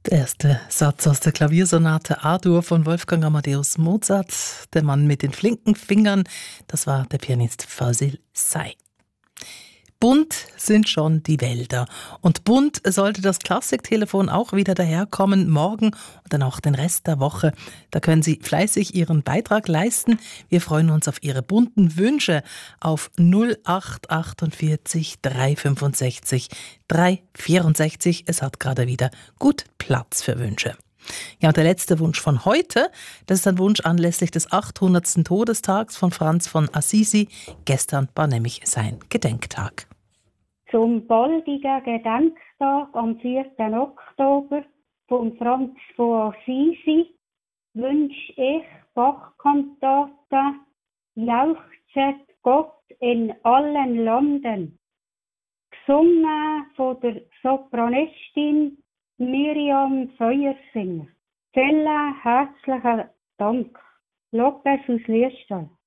Der erste Satz aus der Klaviersonate A-Dur von Wolfgang Amadeus Mozart, der Mann mit den flinken Fingern, das war der Pianist Fazil Say. Bunt sind schon die Wälder und bunt sollte das Klassiktelefon auch wieder daherkommen, morgen und dann auch den Rest der Woche. Da können Sie fleißig Ihren Beitrag leisten. Wir freuen uns auf Ihre bunten Wünsche auf 0848 365 364. Es hat gerade wieder gut Platz für Wünsche. Ja, und der letzte Wunsch von heute, das ist ein Wunsch anlässlich des 800. Todestags von Franz von Assisi. Gestern war nämlich sein Gedenktag. Zum baldigen Gedenktag am 4. Oktober von Franz von Assisi wünsche ich Bachkantate «Jauchzet Gott in allen Landen», gesungen von der Sopranistin Miriam Feuersinger. Vielen herzlichen Dank. Lopez aus Liestal.